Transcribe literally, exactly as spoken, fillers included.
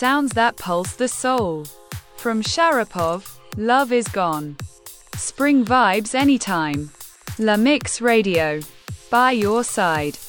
sounds that pulse the soul. From Sharapov, Love Is Gone. Spring vibes anytime. La Mix Radio. By your side.